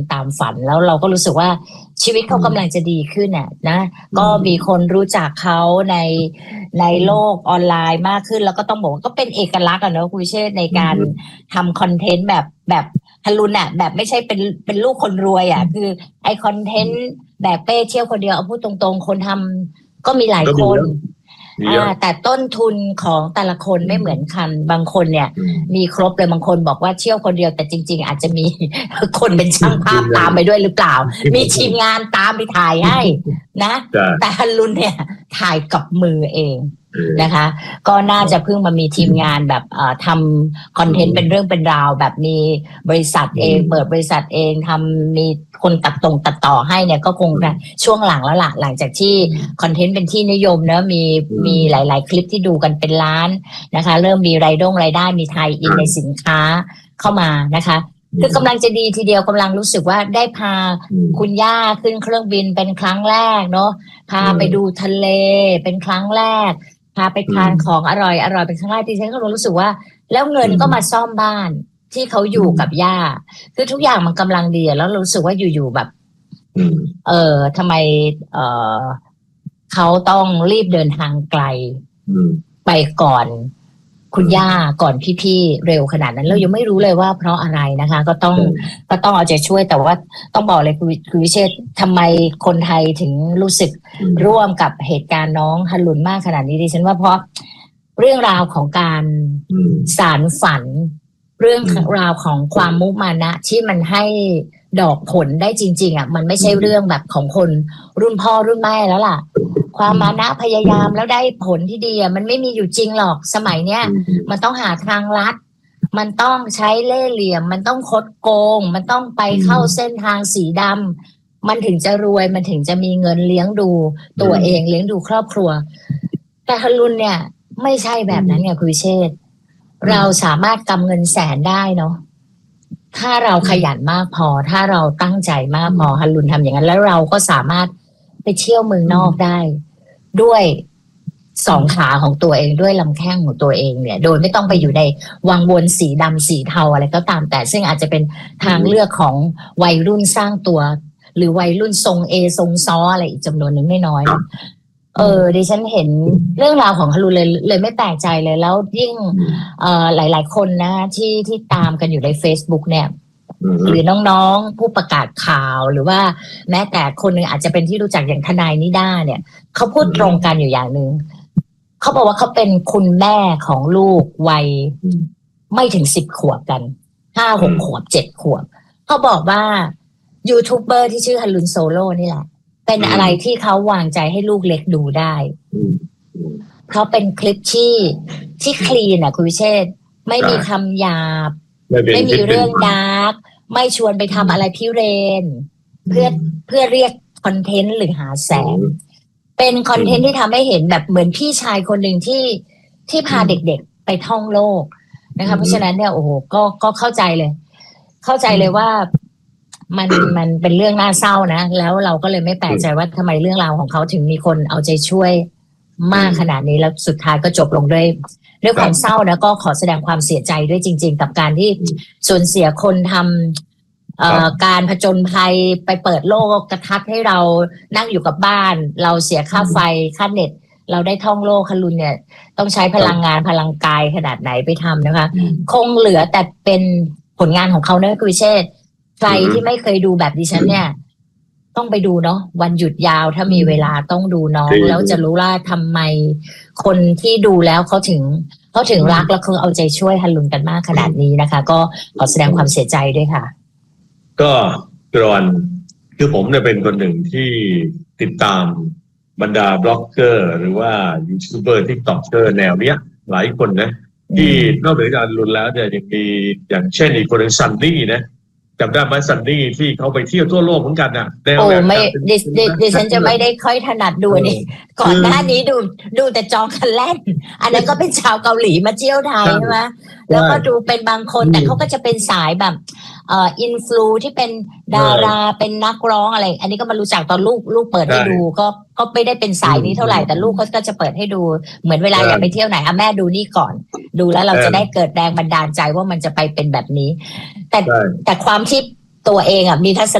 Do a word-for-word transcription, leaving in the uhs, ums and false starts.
ตามฝันแล้วเราก็รู้สึกว่าชีวิตเขากำลังจะดีขึ้นน่ะนะก็มีคนรู้จักเขาในในโลกออนไลน์มากขึ้นแล้วก็ต้องบอกว่าก็เป็นเอกลักษณ์อะเนาะคุณเชษในการทำคอนเทนต์แบบแบบฮารุนอะแบบไม่ใช่เป็นเป็นลูกคนรวยอะคือไอคอนเทนต์แบบเป้เที่ยวคนเดียวเอาพูดตรงๆคนทำก็มีหลายคนอ่าแต่ต้นทุนของแต่ละคนไม่เหมือนกันบางคนเนี่ยมีครบเลยบางคนบอกว่าเที่ยวคนเดียวแต่จริงๆอาจจะมีคนเป็นช่างภาพตามไปด้วยหรือเปล่ามีทีมงานตามไปถ่ายให้นะแต่ฮารุนเนี่ยถ่ายกับมือเองนะคะก็น่าจะเพิ่งมามีทีมงานแบบทำคอนเทนต์เป็นเรื่องเป็นราวแบบมีบริษัทเองเปิดบริษัทเองทำมีคนตัดตรงตัดต่อให้เนี่ยก็คงจะช่วงหลังแล้วล่ะหลังจากที่คอนเทนต์เป็นที่นิยมเนอะมีมีหลายๆคลิปที่ดูกันเป็นล้านนะคะเริ่มมีรายได้รายได้มีไทยอินในสินค้าเข้ามานะคะคือกำลังจะดีทีเดียวกำลังรู้สึกว่าได้พาคุณย่าขึ้นเครื่องบินเป็นครั้งแรกเนาะพาไปดูทะเลเป็นครั้งแรกพาไปทานของอร่อยอร่อยเป็นครั้งแรกที่ฉันก็รู้สึกว่าแล้วเงินก็มาซ่อมบ้านที่เขาอยู่กับย่าคือทุกอย่างมันกำลังดีแล้วรู้สึกว่าอยู่ๆแบบเออทำไมเออเขาต้องรีบเดินทางไกลไปก่อนคุณย่าก่อนพี่ๆเร็วขนาดนั้นเรายังไม่รู้เลยว่าเพราะอะไรนะคะก็ต้องก็ต้องเอาใจช่วยแต่ว่าต้องบอกเลยคุณวิเชษฐ์ทำไมคนไทยถึงรู้สึกร่วมกับเหตุการณ์น้องฮารุนมากขนาดนี้ดิฉันว่าเพราะเรื่องราวของการสานฝันเรื่องราวของความมุมานะที่มันให้ดอกผลได้จริงๆอ่ะมันไม่ใช่เรื่องแบบของคนรุ่นพ่อรุ่นแม่แล้วล่ะความมานะพยายามแล้วได้ผลที่ดีอ่ะมันไม่มีอยู่จริงหรอกสมัยเนี้ยมันต้องหาทางลัดมันต้องใช้เล่ห์เหลี่ยมมันต้องคดโกงมันต้องไปเข้าเส้นทางสีดำมันถึงจะรวยมันถึงจะมีเงินเลี้ยงดูตัวเองเลี้ยงดูครอบครัวแต่ฮารุนเนี่ยไม่ใช่แบบนั้นเนี่ยคุณวิเชษฐ์เราสามารถกำเงินแสนได้เนาะถ้าเราขยันมากพอถ้าเราตั้งใจมากพอฮารุนทำอย่างนั้นแล้วเราก็สามารถไปเที่ยวเมืองนอกได้ด้วยสองขาของตัวเองด้วยลำแข้งของตัวเองเนี่ยโดยไม่ต้องไปอยู่ในวังวนสีดำสีเทาอะไรก็ตามแต่ซึ่งอาจจะเป็นทางเลือกของวัยรุ่นสร้างตัวหรือวัยรุ่นทรงเอทรงซ้ออะไรอีกจำนวนหนึ่งไม่น้อยนะเออดิฉันเห็นเรื่องราวของฮารุนเลยเลยไม่แปลกใจเลยแล้วยิ่งเอ่อหลายๆคนนะที่ที่ตามกันอยู่ใน Facebook เนี่ยหรือน้องๆผู้ประกาศข่าวหรือว่าแม้แต่คนหนึ่งอาจจะเป็นที่รู้จักอย่างทนายนิด้าเนี่ยเขาพูดตรงกันอยู่อย่างหนึ่งเขาบอกว่าเขาเป็นคุณแม่ของลูกวัยไม่ถึงสิบขวบกันห้าหกขวบเจ็ดขวบเขาบอกว่ายูทูบเบอร์ที่ชื่อฮารุนโซโล่นี่แหละเป็นอะไรที่เขาวางใจให้ลูกเล็กดูได้เขาเป็นคลิปที่ที่คลีนอ่ะคุณวิเชษฐ์ไม่มีคำหยาบไม่มีเรื่องดาร์กไม่ชวนไปทำอะไรพิเรนเพื่อเพื่อเรียกคอนเทนต์หรือหาแสงเป็นคอนเทนต์ที่ทำให้เห็นแบบเหมือนพี่ชายคนหนึ่งที่ที่พาเด็กๆไปท่องโลกนะคะเพราะฉะนั้นเนี่ยโอ้โหก็ก็เข้าใจเลยเข้าใจเลยว่ามันมันเป็นเรื่องน่าเศร้านะแล้วเราก็เลยไม่แปลกใจว่าทำไมเรื่องราวของเขาถึงมีคนเอาใจช่วยมากขนาดนี้แล้วสุดท้ายก็จบลงด้วยด้วยความเศร้านะก็ขอแสดงความเสียใจด้วยจริงๆกับการที่สูญเสียคนทำเอ่อการผจญภัยไปเปิดโลกกระทัดให้เรานั่งอยู่กับบ้านเราเสียค่าไฟค่าเน็ตเราได้ท่องโลกฮารุนเนี่ยต้องใช้พลังงานพลังกายขนาดไหนไปทำนะคะคงเหลือแต่เป็นผลงานของเขาเนอะคุณวิเชษฐ์ใครที่ไม่เคยดูแบบดิฉันเนี่ยต้องไปดูเนาะวันหยุดยาวถ้ามีเวลาต้องดูน้องแล้วจะรู้ว่าทำไมคนที่ดูแล้วเขาถึงเขาถึงรักและคือเอาใจช่วยฮารุนกันมากขนาดนี้นะคะก็ขอแสดงความเสียใจด้วยค่ะก็กรอนคือผมเนี่ยเป็นคนหนึ่งที่ติดตามบรรดาบล็อกเกอร์หรือว่ายูทูบเบอร์ทิกต็อกเกอร์แนวเนี้ยหลายคนนะที่นอกจากฮารุนแล้วเนี่ยยังมีอย่างเช่นอีกคนหนึ่งซันนี่นะจำได้ไหมซันนี่ที่เขาไปเที่ยวทั่วโลกเหมือนกันน่ะโอ้ไม่ดิดิฉันจะไม่ได้ค่อยถนัดดูนี่ก่อนหน้านี้ดูดูแต่จองคันแล่นอันนั้นก็เป็นชาวเกาหลีมาเที่ยวไทยใช่ไหมแล้วก็ดูเป็นบางคนแต่เขาก็จะเป็นสายแบบเอ่ออินฟลูที่เป็นดาราเป็นนักร้องอะไรอันนี้ก็มารู้จักตอนลูกลูกเปิดให้ดูก็ก็ไม่ได้เป็นสายนี้เท่าไหร่แต่ลูกเขาก็จะเปิดให้ดูเหมือนเวลาอยากไปเที่ยวไหนอ่ะแม่ดูนี่ก่อนดูแล้วเราจะได้เกิดแรงบันดาลใจว่ามันจะไปเป็นแบบนี้แต่แต่ความที่ตัวเองอ่ะมีทัศ